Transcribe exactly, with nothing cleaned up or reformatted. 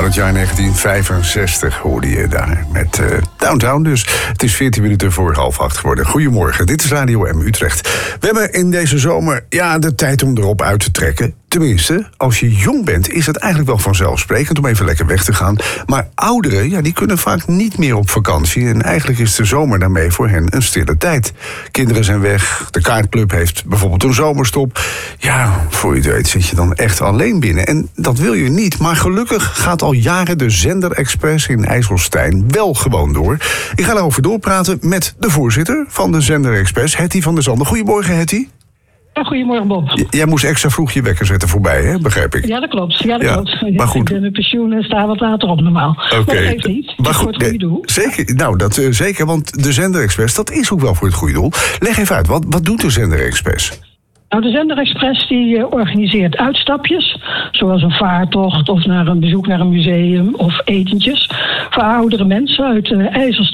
Uit het jaar negentien vijfenzestig hoorde je daar met uh, Downtown dus. Het is veertien minuten voor half acht geworden. Goedemorgen, dit is Radio M Utrecht. We hebben in deze zomer ja, de tijd om erop uit te trekken. Tenminste, als je jong bent is het eigenlijk wel vanzelfsprekend om even lekker weg te gaan. Maar ouderen, ja, die kunnen vaak niet meer op vakantie. En eigenlijk is de zomer daarmee voor hen een stille tijd. Kinderen zijn weg, de kaartclub heeft bijvoorbeeld een zomerstop. Ja, voor je het weet zit je dan echt alleen binnen. En dat wil je niet. Maar gelukkig gaat al jaren de Zender Express in IJsselstein wel gewoon door. Ik ga daarover doorpraten met de voorzitter van de Zender Express, Hetty van der Zanden. Goedemorgen, Hetty. Ja, goedemorgen, Bob. J- jij moest extra vroeg je wekker zetten voorbij, hè? Begrijp ik. Ja, dat klopt. Ja, dat ja, klopt. maar goed. Ik ben met pensioen en sta wat later op normaal. Oké. Maar dat geeft niet. Maar voor goed, het goede doel. Zeker, nou, dat, uh, zeker, want de Zender Express, dat is ook wel voor het goede doel. Leg even uit, wat, wat doet de Zender Express? Nou, de Zender Express die uh, organiseert uitstapjes, zoals een vaartocht of naar een bezoek naar een museum of etentjes, voor oudere mensen uit uh, IJsselstein.